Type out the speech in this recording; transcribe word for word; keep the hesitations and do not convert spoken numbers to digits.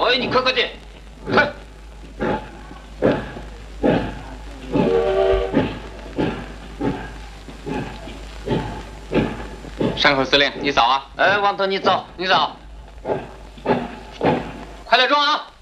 少爷，你快快进，快！ 山口司令，你早啊！ 哎，王头，你早，你早，快来装啊！